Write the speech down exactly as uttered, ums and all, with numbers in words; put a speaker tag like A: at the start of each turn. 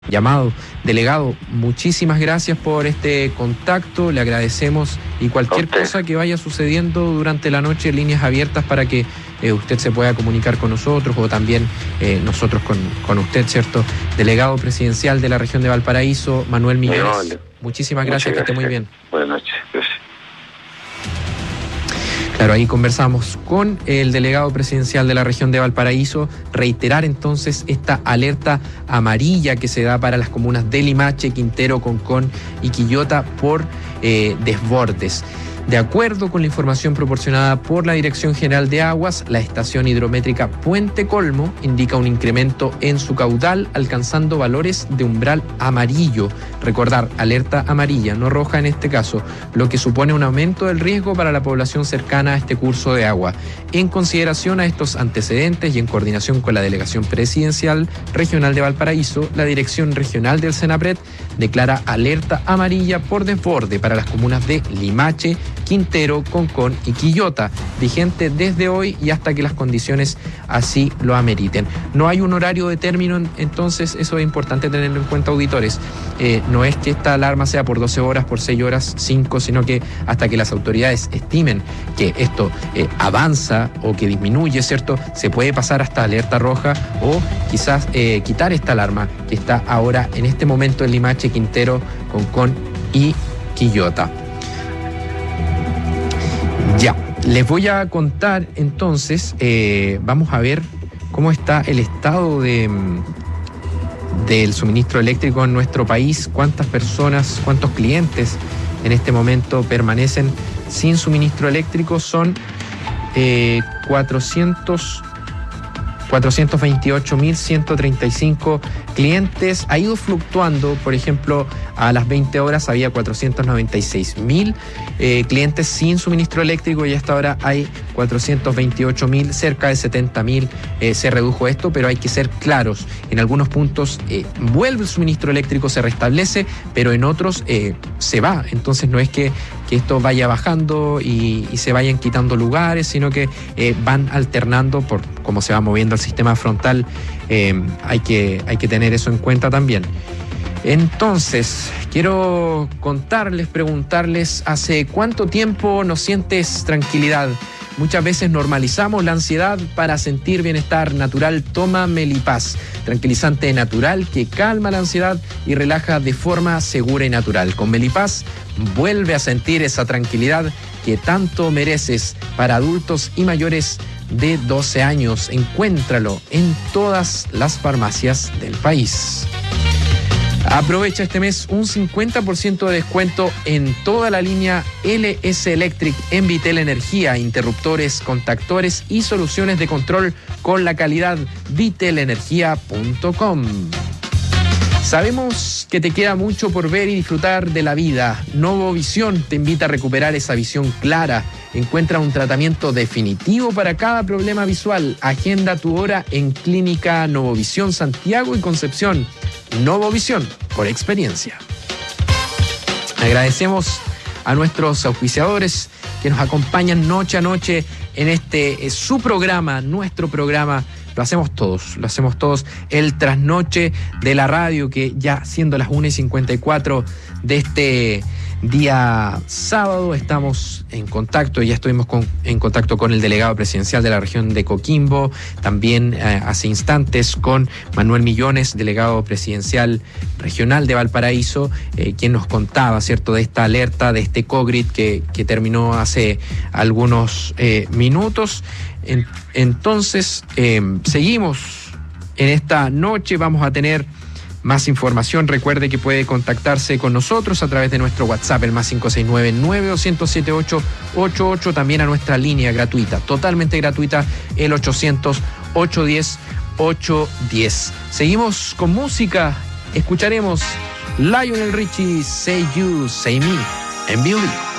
A: llamado. Delegado, muchísimas gracias por este contacto, le agradecemos, y cualquier cosa que vaya sucediendo durante la noche, líneas abiertas para que eh, usted se pueda comunicar con nosotros o también eh, nosotros con, con usted, ¿cierto? Delegado presidencial de la región de Valparaíso, Manuel Millones. Vale. Muchísimas gracias, gracias, que esté muy bien.
B: Buenas noches. Gracias.
A: Claro, ahí conversamos con el delegado presidencial de la región de Valparaíso. Reiterar entonces esta alerta amarilla que se da para las comunas de Limache, Quintero, Concón y Quillota por eh, desbordes. De acuerdo con la información proporcionada por la Dirección General de Aguas, la estación hidrométrica Puente Colmo indica un incremento en su caudal, alcanzando valores de umbral amarillo. Recordar, alerta amarilla, no roja en este caso, lo que supone un aumento del riesgo para la población cercana a este curso de agua. En consideración a estos antecedentes y en coordinación con la Delegación Presidencial Regional de Valparaíso, la Dirección Regional del Senapred declara alerta amarilla por desborde para las comunas de Limache, Quintero, Concón y Quillota, vigente desde hoy y hasta que las condiciones así lo ameriten. No hay un horario de término, entonces eso es importante tenerlo en cuenta, auditores. Eh, no es que esta alarma sea por doce horas, por seis horas, cinco, sino que hasta que las autoridades estimen que esto eh, avanza o que disminuye, ¿cierto? Se puede pasar hasta alerta roja o quizás eh, quitar esta alarma que está ahora en este momento en Limache, Quintero, Concón y Quillota. Ya, les voy a contar entonces, eh, vamos a ver cómo está el estado de, del suministro eléctrico en nuestro país, cuántas personas, cuántos clientes en este momento permanecen sin suministro eléctrico. Son eh, cuatrocientos veintiocho mil ciento treinta y cinco clientes. Ha ido fluctuando, por ejemplo, a las veinte horas había cuatrocientos noventa y seis mil eh, clientes sin suministro eléctrico y hasta ahora hay cuatrocientos veintiocho mil, cerca de setenta mil eh, se redujo esto, pero hay que ser claros. En algunos puntos eh, vuelve el suministro eléctrico, se restablece, pero en otros eh, se va. Entonces no es que, que esto vaya bajando y, y se vayan quitando lugares, sino que eh, van alternando por cómo se va moviendo el sistema frontal. Eh, hay que, hay que tener eso en cuenta también. Entonces, quiero contarles, preguntarles, ¿hace cuánto tiempo no sientes tranquilidad? Muchas veces normalizamos la ansiedad para sentir bienestar natural. Toma Melipaz, tranquilizante natural que calma la ansiedad y relaja de forma segura y natural. Con Melipaz vuelve a sentir esa tranquilidad que tanto mereces. Para adultos y mayores de doce años, encuéntralo en todas las farmacias del país. Aprovecha este mes un cincuenta por ciento de descuento en toda la línea L S Electric en Vitel Energía, interruptores, contactores y soluciones de control con la calidad vitel energía punto com. Sabemos que te queda mucho por ver y disfrutar de la vida. Novovisión te invita a recuperar esa visión clara. Encuentra un tratamiento definitivo para cada problema visual. Agenda tu hora en Clínica Novovisión Santiago y Concepción. Novovisión, por experiencia. Agradecemos a nuestros auspiciadores que nos acompañan noche a noche en este, es su programa, nuestro programa. Lo hacemos todos, lo hacemos todos. El trasnoche de la radio, que ya siendo las una y cincuenta y cuatro de este día sábado, estamos en contacto, ya estuvimos con, en contacto con el delegado presidencial de la región de Coquimbo, también eh, hace instantes con Manuel Millones, delegado presidencial regional de Valparaíso, eh, quien nos contaba, ¿cierto?, de esta alerta, de este COGRID que, que terminó hace algunos eh, minutos. En, entonces, eh, seguimos en esta noche, vamos a tener más información. Recuerde que puede contactarse con nosotros a través de nuestro WhatsApp, el más cinco seis nueve, nueve dos cero siete, ocho ocho ocho, también a nuestra línea gratuita, totalmente gratuita, el ochocientos, ochocientos diez, ochocientos diez. Seguimos con música, escucharemos Lionel Richie, Say You, Say Me, en Violín.